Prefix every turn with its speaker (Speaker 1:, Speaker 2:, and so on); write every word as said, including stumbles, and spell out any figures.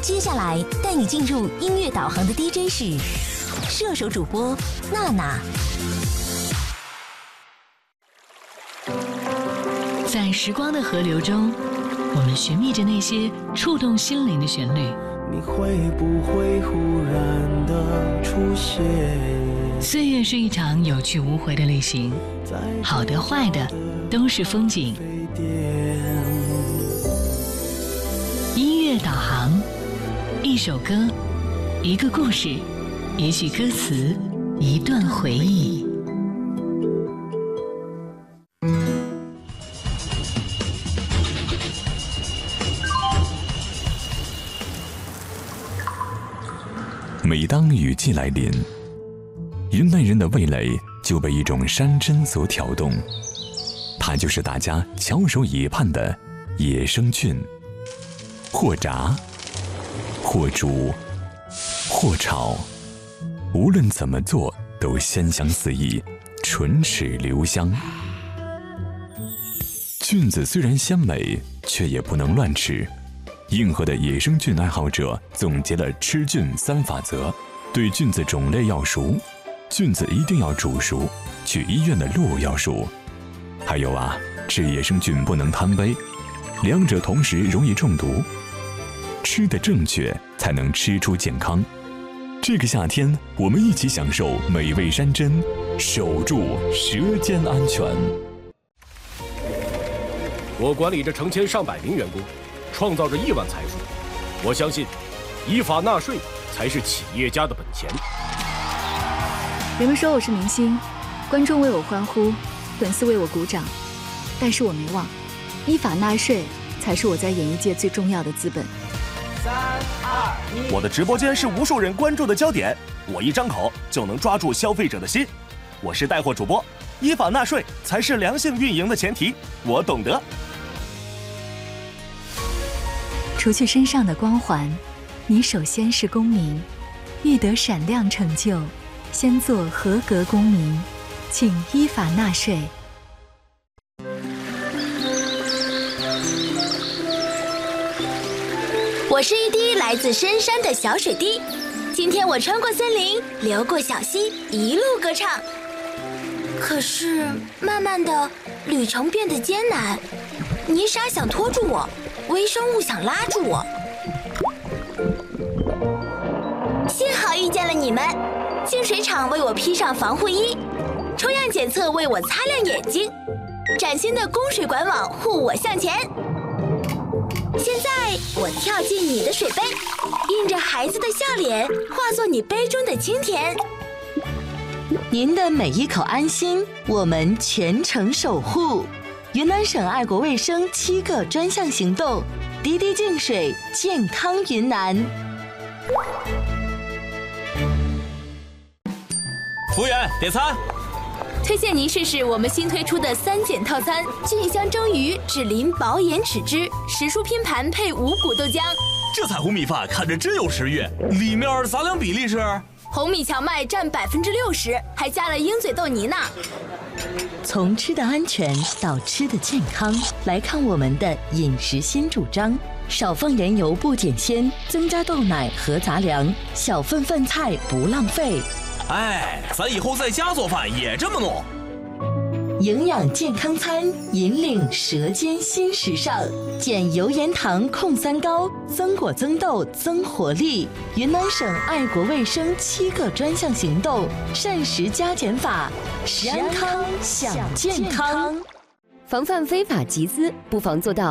Speaker 1: 接下来带你进入音乐导航的 D J 是射手主播娜娜。
Speaker 2: 在时光的河流中，我们寻觅着那些触动心灵的旋律。
Speaker 3: 你会不会忽然的出现？
Speaker 2: 岁月是一场有去无回的旅行，好的坏的都是风景。音乐导航，一首歌，一个故事，一句歌词，一段回忆。
Speaker 4: 每当雨季来临，云南人的味蕾就被一种山珍所挑动，它就是大家翘首以盼的野生菌。或炸，或煮，或炒，无论怎么做都鲜香四溢，唇齿留香。菌子虽然鲜美，却也不能乱吃。硬核的野生菌爱好者总结了吃菌三法则：对菌子种类要熟，菌子一定要煮熟，去医院的路要熟。还有啊，吃野生菌不能贪杯，两者同时容易中毒。吃得正确，才能吃出健康。这个夏天，我们一起享受美味山珍，守住舌尖安全。
Speaker 5: 我管理着成千上百名员工，创造着亿万财富。我相信，依法纳税才是企业家的本钱。
Speaker 6: 人们说我是明星，观众为我欢呼，粉丝为我鼓掌，但是我没忘，依法纳税才是我在演艺界最重要的资本。
Speaker 7: 三二一，
Speaker 8: 我的直播间是无数人关注的焦点，我一张口就能抓住消费者的心。我是带货主播，依法纳税才是良性运营的前提，我懂得。
Speaker 6: 除去身上的光环，你首先是公民，欲得闪亮成就，先做合格公民，请依法纳税。
Speaker 1: 我是一滴来自深山的小水滴，今天我穿过森林，流过小溪，一路歌唱。可是慢慢的，旅程变得艰难，泥沙想拖住我，微生物想拉住我。幸好遇见了你们，净水厂为我披上防护衣，抽样检测为我擦亮眼睛，崭新的供水管网护我向前。现在我跳进你的水杯，印着孩子的笑脸，化作你杯中的清甜。
Speaker 9: 您的每一口安心，我们全程守护。云南省爱国卫生七个专项行动，滴滴净水，健康云南。
Speaker 8: 服务员，点餐。
Speaker 1: 推荐您试试我们新推出的三减套餐：菌香蒸鱼、脂淋薄盐豉汁、时蔬拼盘配五谷豆浆。
Speaker 8: 这彩虹米饭看着真有食欲，里面杂粮比例是？
Speaker 1: 红米荞麦占百分之六十，还加了鹰嘴豆泥呢。
Speaker 9: 从吃的安全到吃的健康，来看我们的饮食新主张：少放盐油不减鲜，增加豆奶和杂粮，小份饭菜不浪费。
Speaker 8: 哎，咱以后在家做饭也这么弄。
Speaker 9: 营养健康餐，引领舌尖新时尚，减油盐糖控三高，增果增豆增活力。云南省爱国卫生七个专项行动，膳食加减法，食安康享健康。
Speaker 10: 防范非法集资，不妨做到